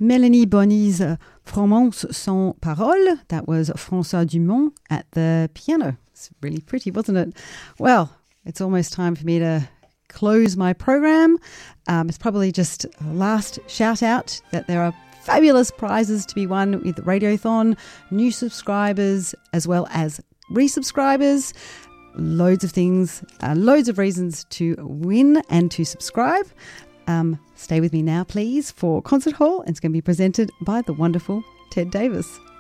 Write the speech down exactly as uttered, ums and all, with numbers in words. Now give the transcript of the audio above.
Mélanie Bonny's uh, Froment sans parole. That was François Dumont at the piano. It's really pretty, wasn't it? Well, it's almost time for me to close my program. Um, it's probably just a last shout out that there are fabulous prizes to be won with Radiothon, new subscribers as well as resubscribers. Loads of things, uh, loads of reasons to win and to subscribe. Um, stay with me now, please, for Concert Hall. It's going to be presented by the wonderful Ted Davis.